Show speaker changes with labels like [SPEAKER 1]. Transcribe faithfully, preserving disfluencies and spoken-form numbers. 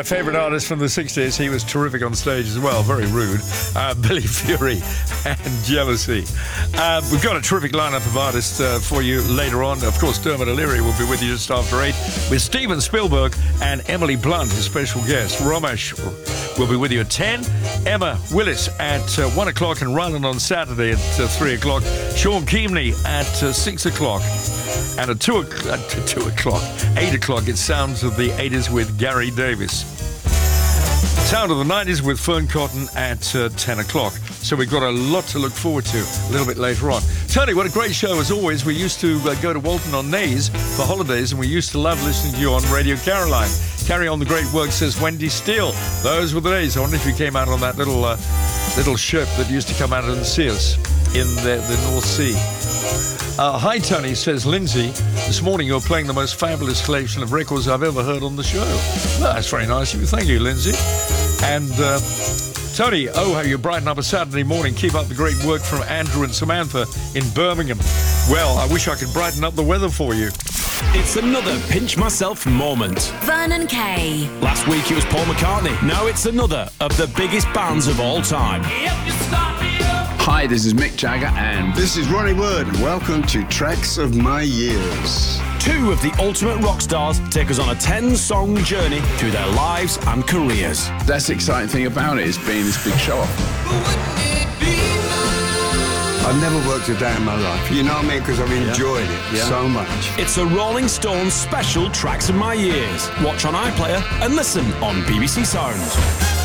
[SPEAKER 1] favourite artist from the sixties. He was terrific on stage as well, very rude. Uh, Billy Fury and Jealousy. Uh, we've got a terrific lineup of artists uh, for you later on. Of course, Dermot O'Leary will be with you just after eight with Steven Spielberg and Emily Blunt, his special guest. Romesh will be with you at ten. Emma Willis at uh, one o'clock and running on Saturday at uh, three o'clock. Sean Keemney at uh, six o'clock. And at two, o- at two o'clock, eight o'clock, it's Sounds of the eighties with Gary Davis. Sound of the nineties with Fern Cotton at uh, ten o'clock. So we've got a lot to look forward to a little bit later on. Tony, what a great show as always. We used to uh, go to Walton on Naze for holidays, and we used to love listening to you on Radio Caroline. Carry on the great work, says Wendy Steele. Those were the days. I wonder if you came out on that little uh, little ship that used to come out and see us in the, the North Sea. Uh, hi, Tony, says Lindsay. This morning you're playing the most fabulous collection of records I've ever heard on the show. Well, that's very nice of you. Thank you, Lindsay. And uh, Tony, oh, how you brighten up a Saturday morning. Keep up the great work from Andrew and Samantha in Birmingham. Well, I wish I could brighten up the weather for you.
[SPEAKER 2] It's another Pinch Myself moment.
[SPEAKER 3] Vernon Kay.
[SPEAKER 2] Last week it was Paul McCartney. Now it's another of the biggest bands of all time.
[SPEAKER 4] Hi, this is Mick Jagger and
[SPEAKER 5] This is Ronnie Wood. Welcome to Tracks of My Years.
[SPEAKER 2] Two of the ultimate rock stars take us on a ten-song journey through their lives and careers.
[SPEAKER 4] that's the exciting thing about it, is being this big show off.
[SPEAKER 5] I've never worked a day in my life, you know what I mean? Because I've enjoyed it
[SPEAKER 4] Yeah.
[SPEAKER 5] so much.
[SPEAKER 2] It's a Rolling Stones special Tracks of My Years. Watch on iPlayer and listen on B B C Sounds.